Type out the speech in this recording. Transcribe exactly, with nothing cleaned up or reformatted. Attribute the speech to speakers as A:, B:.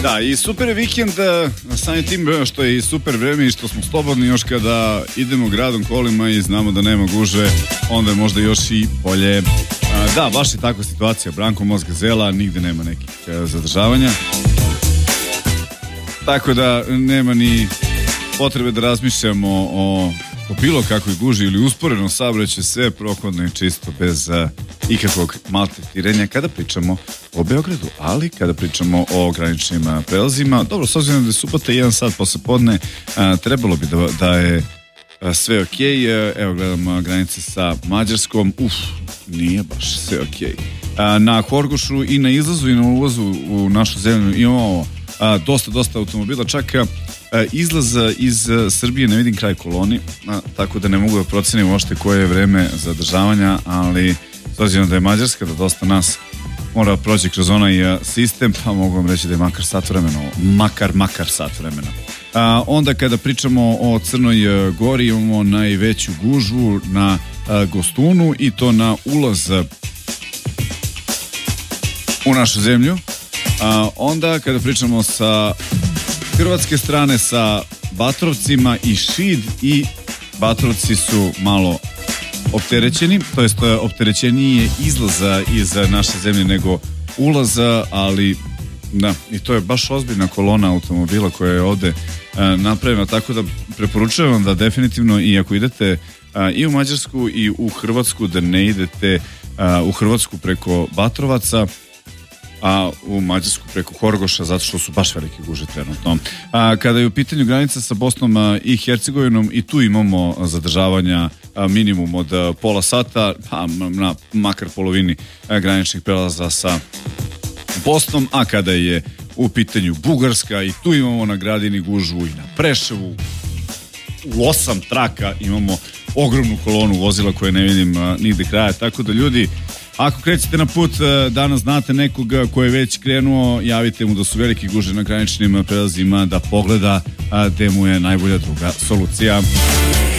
A: Da, i super je vikend, samim tim što je i super vreme i što smo slobodni još kada idemo gradom kolima i znamo da nema guže, onda je možda još i bolje. Da, baš je takva situacija, Branko Most Gazela, nigde nema nekih zadržavanja. Tako da nema ni potrebe da razmišljamo o, o bilo kakvoj guži ili usporenom saobraćaju, sve prohodno i čisto bez uh, ikakvog maltretiranja kada pričamo o Beogradu, ali kada pričamo o graničnim uh, prelazima, dobro, s obzirom da je subota jedan sat posle podne, uh, trebalo bi da, da je uh, sve ok, uh, evo gledam uh, granice sa Mađarskom, uf, nije baš sve ok. Uh, na Horgošu i na izlazu i na ulazu u našu zemlju imamo A, dosta, dosta automobila, čak a, izlaz iz a, Srbije ne vidim kraj koloni, a, tako da ne mogu da procenim uopšte koje je vreme zadržavanja, ali s obzirom da je Mađarska, da dosta nas mora proći kroz onaj a, sistem, pa mogu vam reći da je makar sat vremena, makar, makar sat vremena. A, onda kada pričamo o Crnoj a, Gori, imamo najveću gužvu na a, Gostunu i to na ulaz u našu zemlju. A onda kada pričamo sa hrvatske strane sa Batrovcima i Šid, i Batrovci su malo opterećeni, to jest opterećenije izlaza iz naše zemlje nego ulaza, ali da, i to je baš ozbiljna kolona automobila koja je ovde a, napravljena, tako da preporučujem vam da definitivno, i ako idete a, i u Mađarsku i u Hrvatsku, da ne idete a, u Hrvatsku preko Batrovaca, a u Mađarsku preko Horgoša, zato što su baš velike guže trenutno. A, kada je u pitanju granica sa Bosnom a, i Hercegovinom, i tu imamo zadržavanja a, minimum od a, pola sata, pa na makar polovini a, graničnih prelaza sa Bosnom, a kada je u pitanju Bugarska, i tu imamo na Gradini gužvu, i na Preševu u osam traka imamo ogromnu kolonu vozila koje ne vidim a, nigde kraja, tako da ljudi, ako krećete na put, danas znate nekoga ko je već krenuo, javite mu da su veliki guže na graničnim prelazima, da pogleda gde mu je najbolja druga solucija.